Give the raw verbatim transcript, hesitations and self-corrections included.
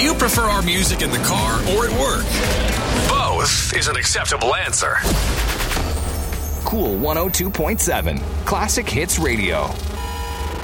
you prefer our music in the car or at work? Both is an acceptable answer. Cool one oh two point seven, Classic Hits Radio.